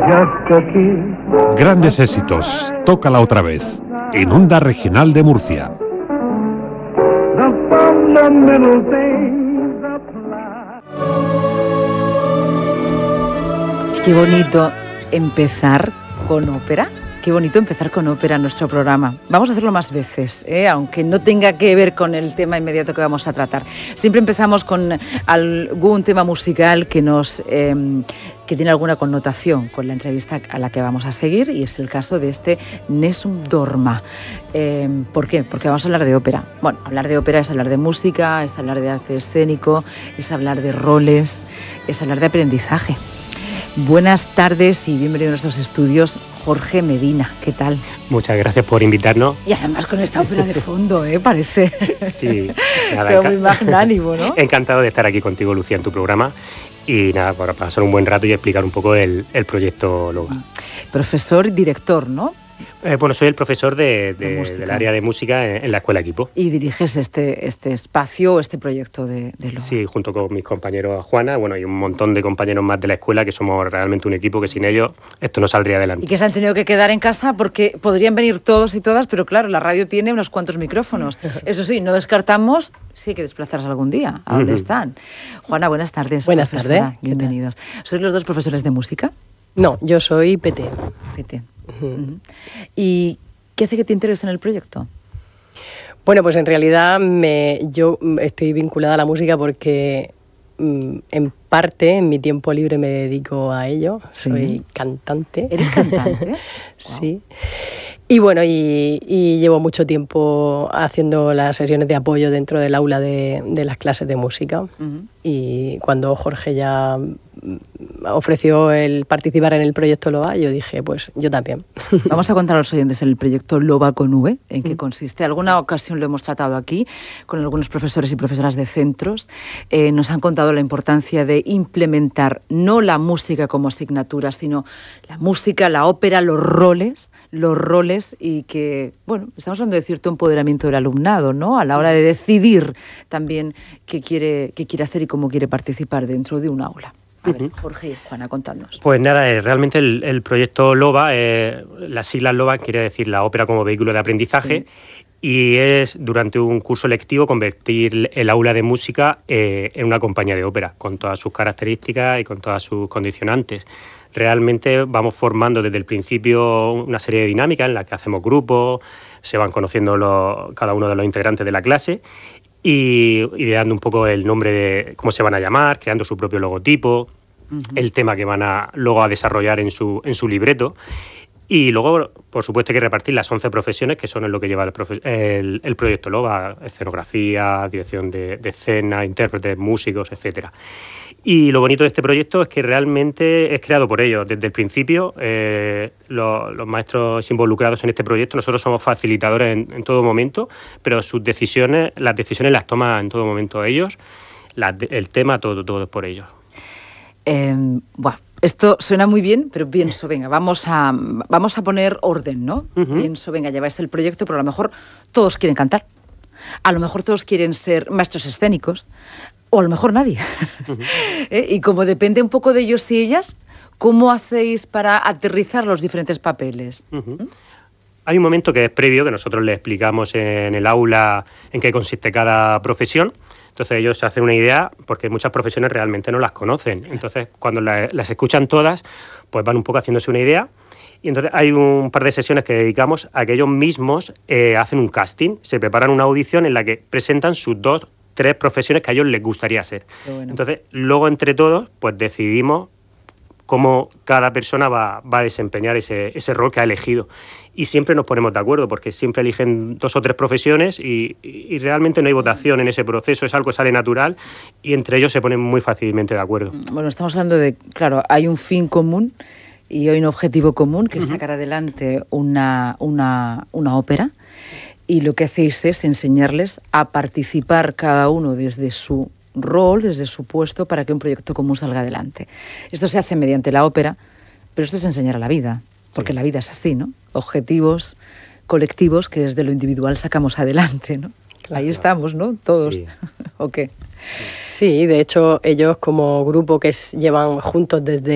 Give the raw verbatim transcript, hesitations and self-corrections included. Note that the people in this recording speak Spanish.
Grandes éxitos, tócala otra vez, en Onda Regional de Murcia. Qué bonito empezar con ópera. Qué bonito empezar con ópera en nuestro programa. Vamos a hacerlo más veces, ¿eh? Aunque no tenga que ver con el tema inmediato que vamos a tratar. Siempre empezamos con algún tema musical que nos eh, que tiene alguna connotación con la entrevista a la que vamos a seguir, y es el caso de este Nessun Dorma. Eh, ¿Por qué? Porque vamos a hablar de ópera. Bueno, hablar de ópera es hablar de música, es hablar de arte escénico, es hablar de roles, es hablar de aprendizaje. Buenas tardes y bienvenido a nuestros estudios, Jorge Medina. ¿Qué tal? Muchas gracias por invitarnos. Y además con esta ópera de fondo, ¿eh? Parece. Sí, nada, pero muy magnánimo, ¿no? Encantado de estar aquí contigo, Lucía, en tu programa. Y nada, para pasar un buen rato y explicar un poco el, el proyecto Loba. Profesor y director, ¿no? Eh, bueno, soy el profesor de, de, de del área de música en, en la Escuela Equipo. Y diriges este, este espacio, este proyecto de, de Loba. Sí, junto con mis compañeros Juana, bueno, y un montón de compañeros más de la escuela, que somos realmente un equipo que sin ellos esto no saldría adelante. Y que se han tenido que quedar en casa porque podrían venir todos y todas, pero claro, la radio tiene unos cuantos micrófonos. Eso sí, no descartamos, sí hay que desplazarse algún día, a dónde están. Juana, buenas tardes. Buenas profesora. tardes. Bienvenidos. ¿Sois los dos profesores de música? No, yo soy P T. P T. Uh-huh. Uh-huh. ¿Y qué hace que te interese en el proyecto? Bueno, pues en realidad me, yo estoy vinculada a la música porque mm, en parte en mi tiempo libre me dedico a ello. ¿Sí? Soy cantante. ¿Eres cantante? Sí. Wow. Y bueno, y, y llevo mucho tiempo haciendo las sesiones de apoyo dentro del aula de, de las clases de música. Uh-huh. Y cuando Jorge ya ofreció el participar en el proyecto Loba, yo dije, pues yo también. Vamos a contar a los oyentes el proyecto Loba con V, en qué consiste. Alguna ocasión lo hemos tratado aquí con algunos profesores y profesoras de centros. Eh, nos han contado la importancia de implementar no la música como asignatura, sino la música, la ópera, los roles, los roles y que, bueno, estamos hablando de cierto empoderamiento del alumnado, ¿no? A la hora de decidir también qué quiere, qué quiere hacer y cómo quiere participar dentro de un aula. A ver, Jorge y Juana, contadnos. Pues nada, eh, realmente el, el proyecto Loba, eh, las siglas Loba quiere decir la ópera como vehículo de aprendizaje, sí. Y es durante un curso lectivo convertir el aula de música eh, en una compañía de ópera, con todas sus características y con todas sus condicionantes. Realmente vamos formando desde el principio una serie de dinámicas en las que hacemos grupos, se van conociendo los, cada uno de los integrantes de la clase, y ideando un poco el nombre de cómo se van a llamar, creando su propio logotipo, uh-huh. El tema que van a luego a desarrollar en su, en su libreto. Y luego, por supuesto, hay que repartir las once profesiones que son en lo que lleva el, profe- el, el proyecto Loba: escenografía, dirección de, de escena, intérpretes, músicos, etcétera. Y lo bonito de este proyecto es que realmente es creado por ellos. Desde el principio, eh, los, los maestros involucrados en este proyecto, nosotros somos facilitadores en, en todo momento, pero sus decisiones, las decisiones las toman en todo momento ellos, la, el tema, todo, todo es por ellos. Eh, bueno, esto suena muy bien, pero pienso, venga, vamos a, vamos a poner orden, ¿no? Uh-huh. Pienso, venga, lleváis el proyecto, pero a lo mejor todos quieren cantar. A lo mejor todos quieren ser maestros escénicos. O a lo mejor nadie. Uh-huh. ¿Eh? Y como depende un poco de ellos y ellas, ¿cómo hacéis para aterrizar los diferentes papeles? Uh-huh. ¿Mm? Hay un momento que es previo, que nosotros les explicamos en el aula en qué consiste cada profesión. Entonces ellos se hacen una idea, porque muchas profesiones realmente no las conocen. Entonces cuando la, las escuchan todas, pues van un poco haciéndose una idea. Y entonces hay un par de sesiones que dedicamos a que ellos mismos eh, hacen un casting, se preparan una audición en la que presentan sus dos tres profesiones que a ellos les gustaría ser. Bueno. Entonces, luego entre todos, pues decidimos cómo cada persona va, va a desempeñar ese, ese rol que ha elegido. Y siempre nos ponemos de acuerdo, porque siempre eligen dos o tres profesiones y, y realmente no hay votación en ese proceso, es algo que sale natural y entre ellos se ponen muy fácilmente de acuerdo. Bueno, estamos hablando de, claro, hay un fin común y hay un objetivo común, que es uh-huh. sacar adelante una, una, una ópera. Y lo que hacéis es enseñarles a participar cada uno desde su rol, desde su puesto, para que un proyecto común salga adelante. Esto se hace mediante la ópera, pero esto es enseñar a la vida, porque sí. La vida es así, ¿no? Objetivos colectivos que desde lo individual sacamos adelante, ¿no? Claro. Ahí estamos, ¿no? Todos. Sí. ¿O qué? Sí, de hecho, ellos como grupo que es, llevan juntos desde